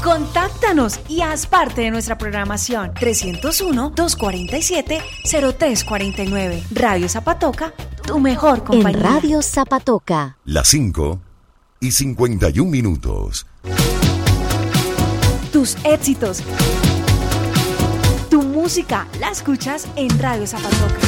Contáctanos y haz parte de nuestra programación. 301-247-0349. Radio Zapatoca, tu mejor compañía. En Radio Zapatoca. Las 5:51. Tus éxitos, tu música, la escuchas en Radio Zapatoca.